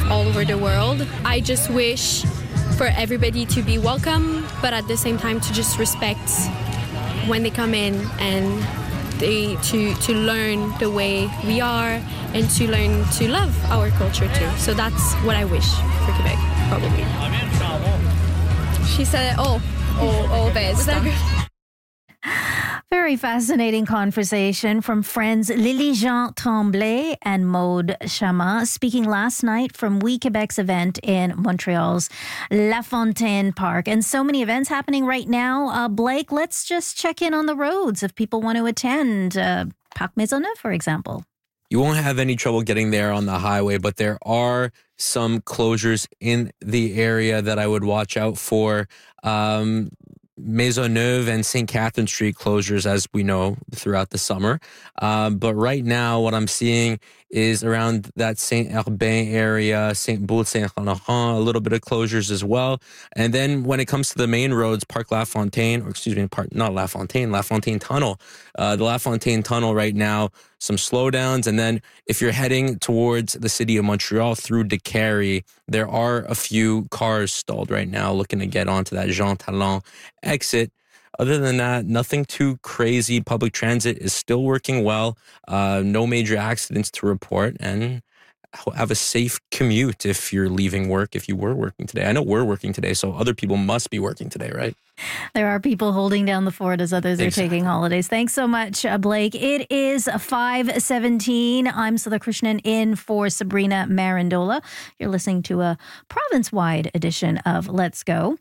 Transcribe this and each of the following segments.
all over the world. I just wish for everybody to be welcome, but at the same time to just respect when they come in and to learn the way we are and to learn to love our culture too. So that's what I wish for Quebec, probably. She said, oh, best. Very fascinating conversation from friends Lily-Jean Tremblay and Maude Chama, speaking last night from We Quebec's event in Montreal's La Fontaine Park. And so many events happening right now. Blake, let's just check in on the roads if people want to attend. Parc Maisonneuve, for example. You won't have any trouble getting there on the highway, but there are some closures in the area that I would watch out for. Maisonneuve and St. Catherine Street closures, as we know, throughout the summer. But right now, what I'm seeing is around that Saint-Herbin area, Saint-Boulde, Saint-Laurent, a little bit of closures as well. And then when it comes to the main roads, Parc La Fontaine, La Fontaine Tunnel. The La Fontaine Tunnel right now, some slowdowns. And then if you're heading towards the city of Montreal through Décarie, there are a few cars stalled right now looking to get onto that Jean Talon exit. Other than that, nothing too crazy. Public transit is still working well. No major accidents to report. And have a safe commute if you're leaving work, if you were working today. I know we're working today, so other people must be working today, right? There are people holding down the fort as others are taking holidays. Thanks so much, Blake. It is 5:17. I'm Sudha Krishnan in for Sabrina Marandola. You're listening to a province-wide edition of Let's Go.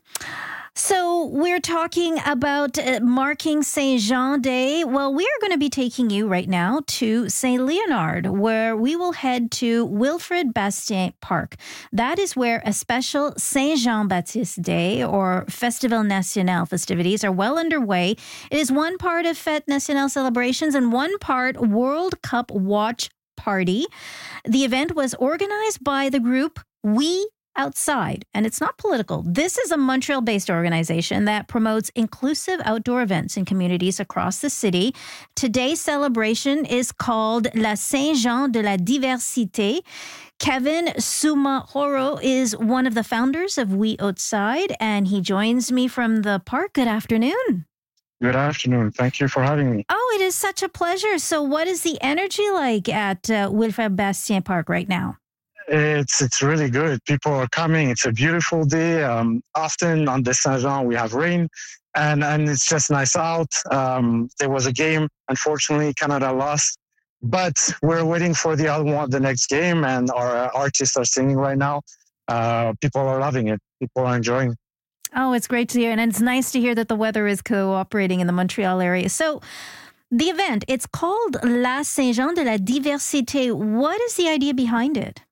So we're talking about marking Saint Jean Day. Well, we are going to be taking you right now to Saint Leonard, where we will head to Wilfrid Bastien Park. That is where a special Saint Jean-Baptiste Day or Festival National festivities are well underway. It is one part of Fête Nationale celebrations and one part World Cup watch party. The event was organized by the group We Outside, and it's not political. This is a Montreal-based organization that promotes inclusive outdoor events in communities across the city. Today's celebration is called La Saint-Jean de la Diversité. Kevin Sumahoro is one of the founders of We Outside, and he joins me from the park. Good afternoon. Good afternoon. Thank you for having me. Oh, it is such a pleasure. So what is the energy like at Wilfrid Bastien Park right now? It's really good. People are coming. It's a beautiful day. Often on the Saint-Jean, we have rain, and it's just nice out. There was a game. Unfortunately, Canada lost, but we're waiting for the other one, the next game, and our artists are singing right now. People are loving it. People are enjoying it. Oh, it's great to hear. And it's nice to hear that the weather is cooperating in the Montreal area. So the event, it's called La Saint-Jean de la Diversité. What is the idea behind it?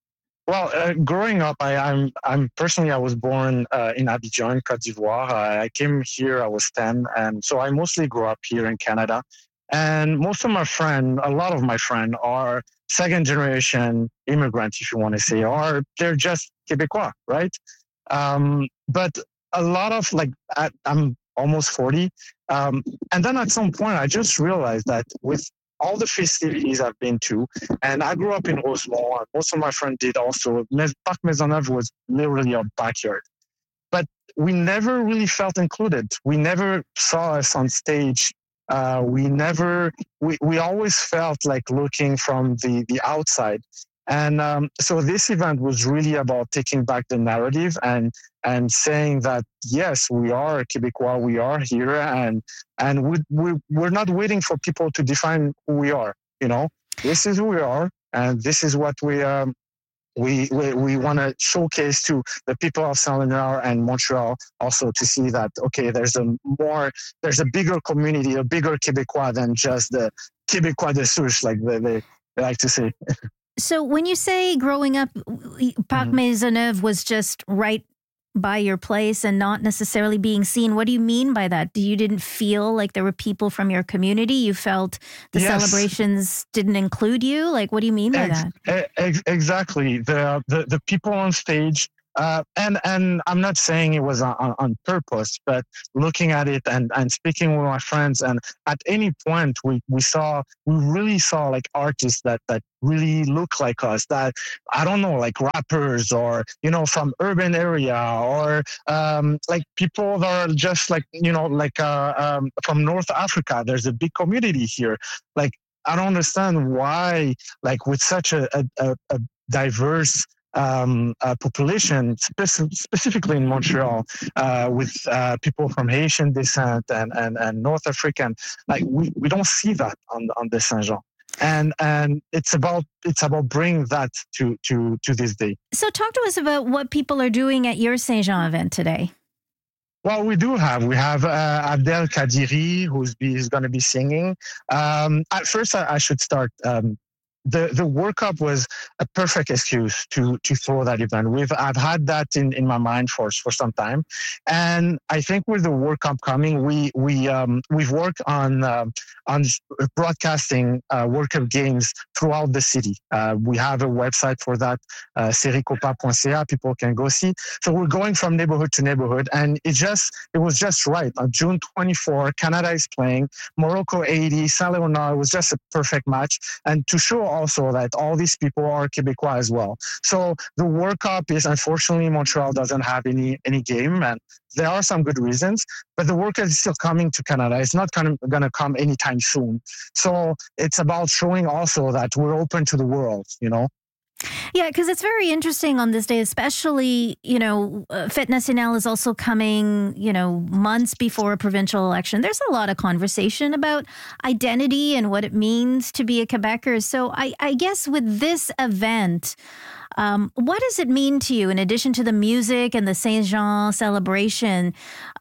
Well, growing up, I was born in Abidjan, Côte d'Ivoire. I came here, I was 10, and so I mostly grew up here in Canada. And most of a lot of my friends are second generation immigrants, if you want to say, or they're just Quebecois, right? But a lot of I'm almost 40. And then at some point, I just realized that with all the festivities I've been to, and I grew up in Rosemont, and most of my friends did also. Parc Maisonneuve was literally our backyard. But we never really felt included. We never saw us on stage. We always felt like looking from the outside. And so this event was really about taking back the narrative and saying that, yes, we are Quebecois, we are here, and we're not waiting for people to define who we are. You know, this is who we are, and this is what we want to showcase to the people of Saint Leonard and Montreal, also to see that, okay, there's a bigger community, a bigger Quebecois than just the Quebecois de souche, like they like to say. So when you say growing up, Parc Maisonneuve was just right by your place and not necessarily being seen, what do you mean by that? You didn't feel like there were people from your community? You felt the celebrations didn't include you? Like, what do you mean by that? Exactly. The people on stage And I'm not saying it was on purpose, but looking at it and speaking with my friends, and at any point we really saw like artists that really look like us, that I don't know, like rappers or from urban area, or like people that are just like from North Africa. There's a big community here. Like I don't understand why, like with such a diverse population, specifically in Montreal, with people from Haitian descent and North African, like we don't see that on the Saint-Jean. And it's about bringing that to this day. So talk to us about what people are doing at your Saint-Jean event today. Well, we have Abdel Kadiri, who's going to be singing. At first, I should start. The World Cup was a perfect excuse to throw that event. I've had that in my mind for some time, and I think with the World Cup coming, we've worked on broadcasting World Cup games throughout the city. We have a website for that, seriecopa.ca. People can go see. So we're going from neighborhood to neighborhood, and it was just right. On June 24, Canada is playing Morocco 80, Saint Leonard. It was just a perfect match, and to show also that all these people are Quebecois as well. So the World Cup is, unfortunately, Montreal doesn't have any game, and there are some good reasons, but the World Cup is still coming to Canada. It's not going to come anytime soon. So it's about showing also that we're open to the world, Yeah, because it's very interesting on this day, especially, Fête Nationale is also coming, months before a provincial election. There's a lot of conversation about identity and what it means to be a Quebecer. So I guess with this event, what does it mean to you in addition to the music and the Saint-Jean celebration?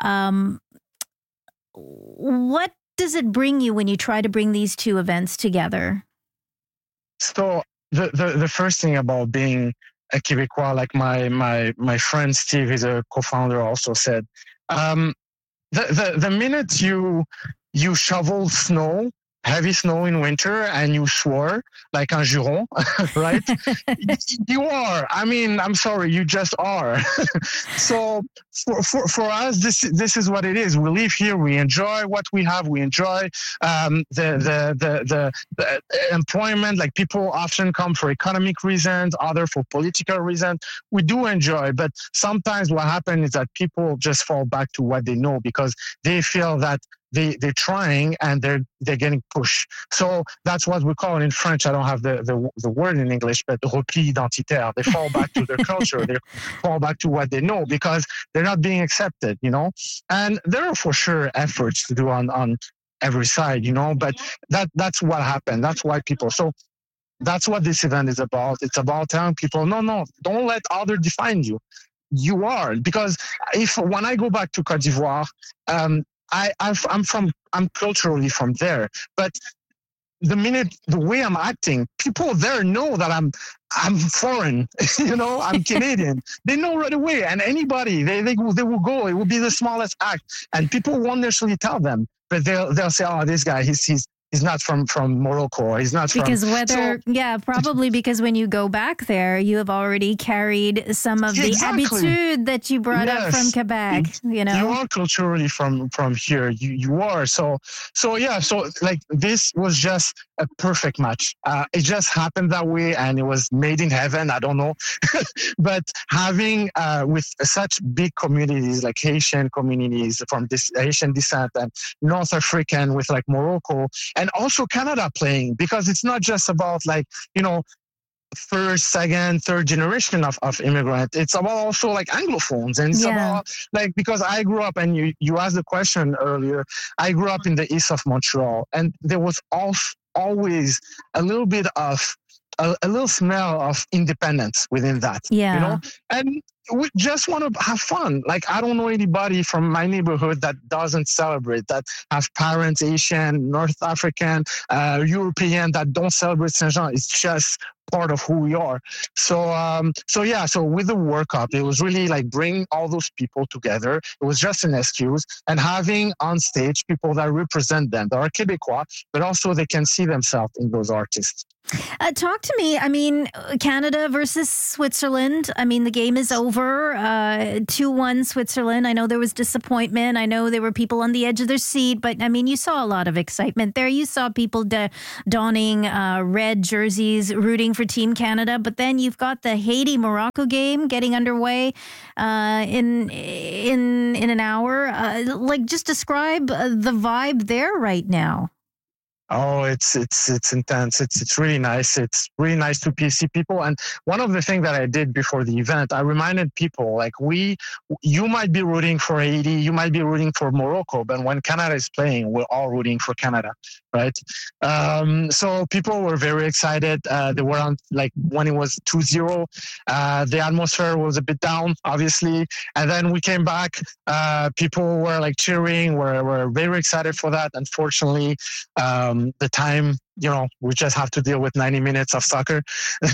What does it bring you when you try to bring these two events together? So the first thing about being a Quebecois, like my friend Steve is a co-founder, also said, the minute you shovel snow, heavy snow in winter, and you swore like en juron, right? You are. I mean, I'm sorry, you just are. So for us, this is what it is. We live here. We enjoy what we have. We enjoy the employment. Like people often come for economic reasons, other for political reasons. We do enjoy, but sometimes what happens is that people just fall back to what they know because they feel that they're trying and they're getting pushed. So that's what we call it in French. I don't have the word in English, but repli identitaire. They fall back to their culture. They fall back to what they know because they're not being accepted, And there are for sure efforts to do on every side, but that's what happened. That's why people. So that's what this event is about. It's about telling people, no, don't let others define you. You are, because when I go back to Côte d'Ivoire, I'm culturally from there, but the way I'm acting, people there know that I'm foreign, I'm Canadian. They know right away, and anybody they will go. It will be the smallest act, and people won't necessarily tell them, but they'll say, "Oh, this guy, he's not from Morocco. He's not because probably because when you go back there, you have already carried some of the habitude that you brought up from Quebec. You are culturally from here. You are so yeah. So like this was just a perfect match. It just happened that way, and it was made in heaven. I don't know, but having with such big communities like Haitian communities from this Haitian descent and North African with like Morocco. And also Canada playing, because it's not just about like, first, second, third generation of immigrant. It's about also like Anglophones. And it's about like, because I grew up, and you asked the question earlier, I grew up in the east of Montreal, and there was always a little bit of a little smell of independence within that, and we just want to have fun. Like, I don't know anybody from my neighborhood that doesn't celebrate, that have parents Asian, North African, European, that don't celebrate Saint-Jean. It's just part of who we are. So with the World Cup, it was really like bring all those people together. It was just an excuse, and having on stage people that represent them, that are Quebecois, but also they can see themselves in those artists. Talk to me. I mean, Canada versus Switzerland. I mean, the game is over. over 2-1 Switzerland. I know there was disappointment. I know there were people on the edge of their seat, but I mean, you saw a lot of excitement there. You saw people donning red jerseys, rooting for Team Canada. But then you've got the Haiti-Morocco game getting underway in an hour. Just describe the vibe there right now. Oh, it's intense. It's really nice. It's really nice to see people. And one of the things that I did before the event, I reminded people, like, you might be rooting for Haiti, you might be rooting for Morocco, but when Canada is playing, we're all rooting for Canada, right? So people were very excited. They were on, like, when it was 2-0, the atmosphere was a bit down, obviously. And then we came back. People were like cheering. Were very excited for that. Unfortunately, the time, we just have to deal with 90 minutes of soccer.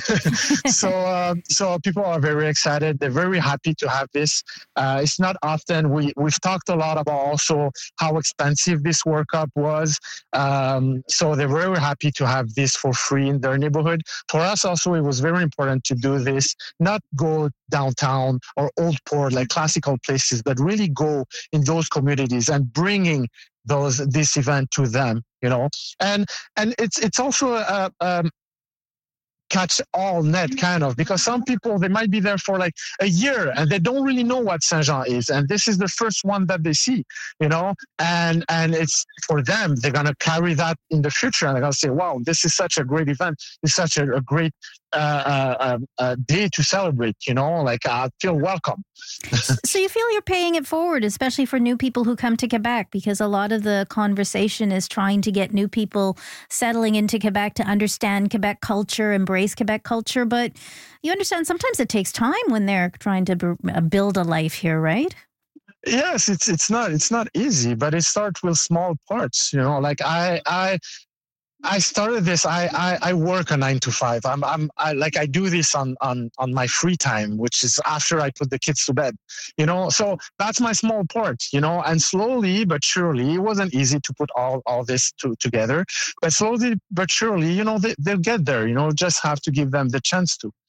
So people are very excited. They're very happy to have this. It's not often. We've talked a lot about also how expensive this World Cup was. So they're very happy to have this for free in their neighborhood. For us also, it was very important to do this, not go downtown or Old Port, like classical places, but really go in those communities and bringing this event to them, and it's also a catch all net kind of, because some people, they might be there for like a year and they don't really know what Saint-Jean is, and this is the first one that they see, and it's for them, they're going to carry that in the future, and they're going to say, wow, this is such a great event, it's such a great day to celebrate, I feel welcome. So you feel you're paying it forward, especially for new people who come to Quebec, because a lot of the conversation is trying to get new people settling into Quebec to understand Quebec culture, embrace Quebec culture. But you understand sometimes it takes time when they're trying to build a life here, right? Yes, it's not easy, but it starts with small parts. Like I started this. I work a 9-to-5. I do this on my free time, which is after I put the kids to bed. So that's my small part. And slowly but surely, it wasn't easy to put all this together. But slowly but surely, they'll get there. Just have to give them the chance to.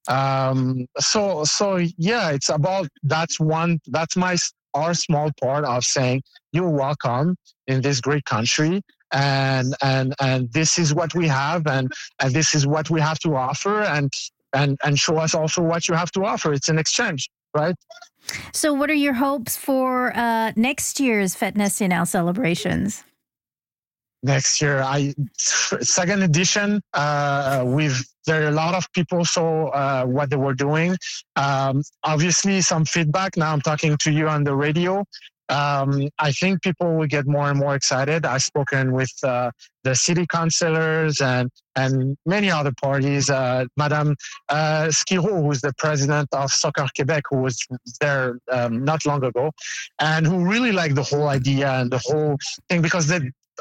So yeah, it's about that's our small part of saying you're welcome in this great country. And this is what we have, and this is what we have to offer, and show us also what you have to offer. It's an exchange, right? So what are your hopes for next year's Fête Nationale celebrations? Next year, second edition. There are a lot of people saw what they were doing. Obviously, some feedback. Now I'm talking to you on the radio. I think people will get more and more excited. I've spoken with the city councillors and many other parties. Madame Skiro, who's the president of Soccer Quebec, who was there not long ago, and who really liked the whole idea and the whole thing, because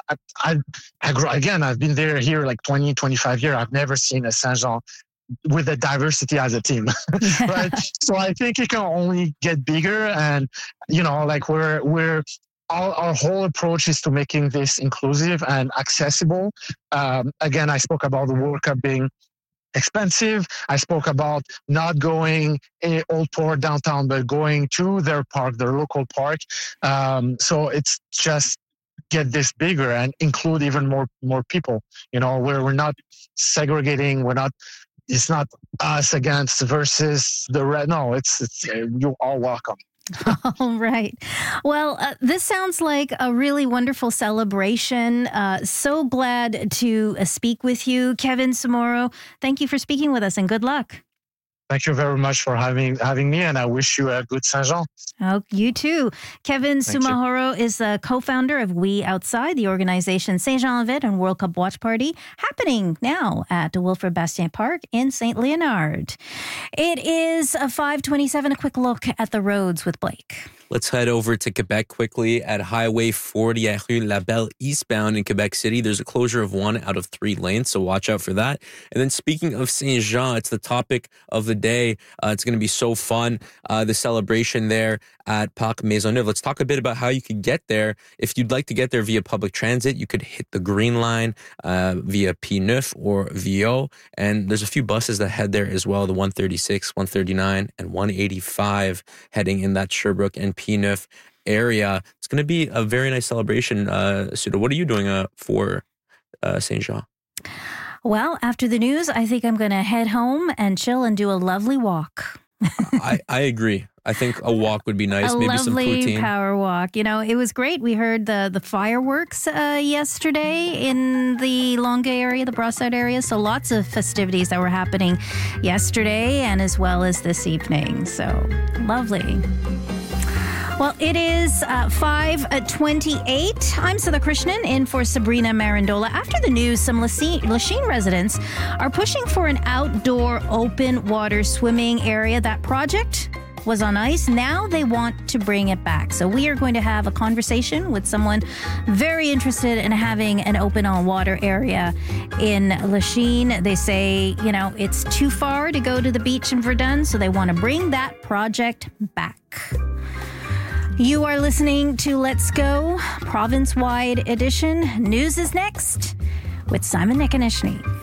I've been here like 20, 25 years. I've never seen a Saint-Jean with a diversity as a team, right? So I think it can only get bigger, and we're our whole approach is to making this inclusive and accessible. Again, I spoke about the World Cup being expensive. I spoke about not going in Old Port downtown, but going to their park, their local park. So it's just get this bigger and include even more people. Where we're not segregating. It's not us against versus the red. No, it's you're all welcome. All right. Well, this sounds like a really wonderful celebration. So glad to speak with you, Kevin Soumahoro. Thank you for speaking with us, and good luck. Thank you very much for having me, and I wish you a good Saint-Jean. Oh, you too. Kevin Soumahoro is the co-founder of We Outside, the organization Saint-Jean-en-Ville and World Cup Watch Party, happening now at Wilfrid Bastien Park in St. Leonard. It is 5:27. A quick look at the roads with Blake. Let's head over to Quebec quickly at Highway 40 at Rue Labelle eastbound in Quebec City. There's a closure of 1 out of 3 lanes, so watch out for that. And then speaking of Saint-Jean, it's the topic of the day. It's going to be so fun, the celebration there at Parc Maisonneuve. Let's talk a bit about how you could get there. If you'd like to get there via public transit, you could hit the Green Line via P9 or Viau. And there's a few buses that head there as well, the 136, 139, and 185 heading in that Sherbrooke and P9 area. It's going to be a very nice celebration. Suda, what are you doing for Saint-Jean? Well, after the news, I think I'm going to head home and chill and do a lovely walk. I agree. I think a walk would be nice. Maybe some poutine. A lovely power walk. You know, it was great. We heard the fireworks yesterday in the Longueuil area, the Brossard area. So lots of festivities that were happening yesterday and as well as this evening. So lovely. Well, it is 5:28. I'm Sudha Krishnan in for Sabrina Marandola. After the news, some Lachine residents are pushing for an outdoor open water swimming area. That project was on ice. Now they want to bring it back. So we are going to have a conversation with someone very interested in having an open on water area in Lachine. They say, you know, it's too far to go to the beach in Verdun, so they want to bring that project back. You are listening to Let's Go, province-wide edition. News is next with Simon Nikonishny.